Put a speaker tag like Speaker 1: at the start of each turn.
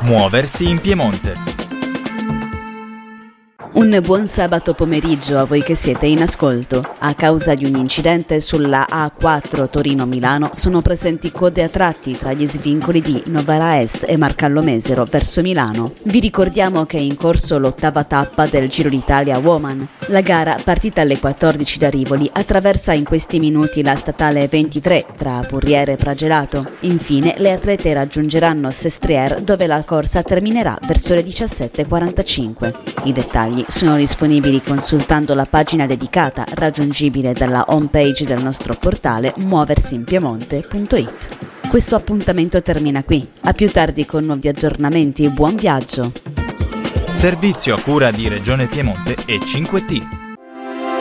Speaker 1: Muoversi in Piemonte.
Speaker 2: Un buon sabato pomeriggio a voi che siete in ascolto. A causa di un incidente sulla A4 Torino-Milano sono presenti code a tratti tra gli svincoli di Novara Est e Marcallo Mesero verso Milano. Vi ricordiamo che è in corso l'8ª tappa del Giro d'Italia Woman. La gara, partita alle 14 da Rivoli, attraversa in questi minuti la statale 23 tra Purriere e Pragelato. Infine le atlete raggiungeranno Sestriere, dove la corsa terminerà verso le 17:45. I dettagli sono disponibili consultando la pagina dedicata, raggiungibile dalla homepage del nostro portale muoversinpiemonte.it. Questo appuntamento termina qui. A più tardi con nuovi aggiornamenti. Buon viaggio!
Speaker 1: Servizio a cura di Regione Piemonte e 5T.